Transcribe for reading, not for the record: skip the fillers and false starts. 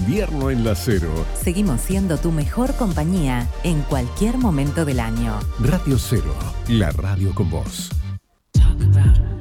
invierno en la 0. Seguimos siendo tu mejor compañía en cualquier momento del año. Radio 0, la radio con vos. Talk about